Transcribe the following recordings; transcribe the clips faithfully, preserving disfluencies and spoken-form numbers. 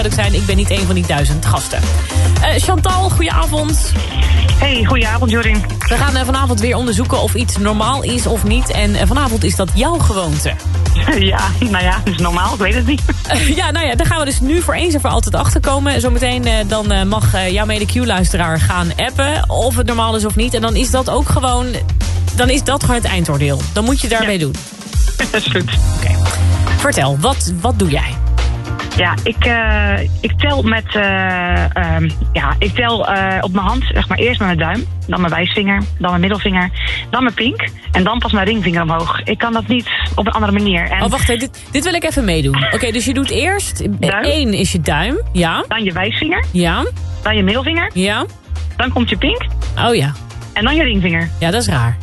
zijn. Ik ben niet een van die duizend gasten. Uh, Chantal, goedenavond. Hey, goedenavond Jorien. We gaan uh, vanavond weer onderzoeken of iets normaal is of niet. En uh, vanavond is dat jouw gewoonte. Ja, nou ja, dat is normaal, ik weet het niet. Uh, ja, nou ja, daar gaan we dus nu voor eens en voor altijd achter komen. Zometeen uh, dan uh, mag uh, jouw mede-Q-luisteraar gaan appen of het normaal is of niet. En dan is dat ook gewoon, dan is dat gewoon het eindoordeel. Dan moet je daarmee ja. doen. Dat is goed. Oké. Okay. Vertel, wat, wat doe jij? Ja, ik, uh, ik tel met, uh, uh, ja, ik tel uh, op mijn hand, zeg maar eerst met mijn duim, dan mijn wijsvinger, dan mijn middelvinger, dan mijn pink en dan pas mijn ringvinger omhoog. Ik kan dat niet op een andere manier. En oh, wacht, dit, dit wil ik even meedoen. Oké, okay, dus je doet eerst, duim. één is je duim, ja. Dan je wijsvinger. Ja. Dan je middelvinger. Ja. Dan komt je pink. Oh ja. En dan je ringvinger. Ja, dat is raar.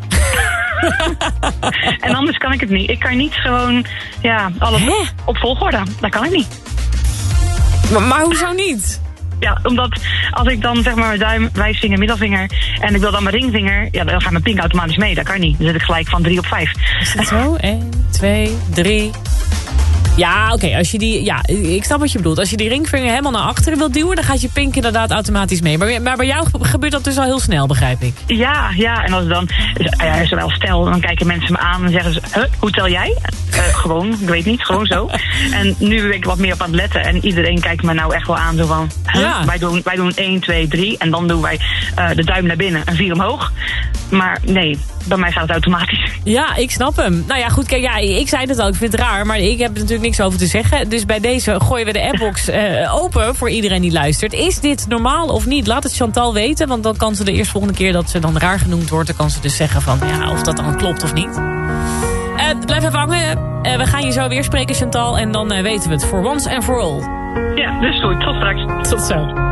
En anders kan ik het niet. Ik kan niet gewoon, ja, alles op, op volgorde. Dat kan ik niet. Maar, maar hoezo niet? Ja, omdat als ik dan zeg maar mijn duim, wijsvinger, middelvinger en ik wil dan mijn ringvinger, ja, dan gaat mijn pink automatisch mee. Dat kan niet. Dan zit ik gelijk van drie op vijf. Is dat zo? Eén, twee, drie. Ja, oké, okay, als je die, ja, ik snap wat je bedoelt. Als je die ringvinger helemaal naar achteren wilt duwen, dan gaat je pink inderdaad automatisch mee. Maar, maar bij jou gebeurt dat dus al heel snel, begrijp ik. Ja, ja, en als dan, ja, zowel stel, dan kijken mensen me aan en zeggen ze, huh, hoe tel jij? Uh, gewoon, ik weet niet, gewoon zo. En nu ben ik wat meer op aan het letten en iedereen kijkt me nou echt wel aan, zo van, huh? ja. wij, doen, wij doen één, twee, drie en dan doen wij uh, de duim naar binnen en vier omhoog. Maar nee, bij mij gaat het automatisch. Ja, ik snap hem. Nou ja, goed, kijk, ja, ik zei het al, ik vind het raar, maar ik heb er natuurlijk niks over te zeggen. Dus bij deze gooien we de appbox uh, open voor iedereen die luistert. Is dit normaal of niet? Laat het Chantal weten, want dan kan ze de eerstvolgende keer dat ze dan raar genoemd wordt, dan kan ze dus zeggen van, ja, of dat dan klopt of niet. Uh, blijf even hangen. Uh, we gaan je zo weer spreken, Chantal, en dan uh, weten we het. For once and for all. Ja, dus goed. Tot straks. Tot zo.